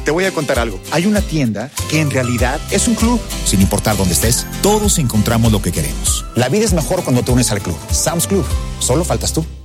Te voy a contar algo. Hay una tienda que en realidad es un club. Sin importar dónde estés, todos encontramos lo que queremos. La vida es mejor cuando te unes al club. Sam's Club. Solo faltas tú.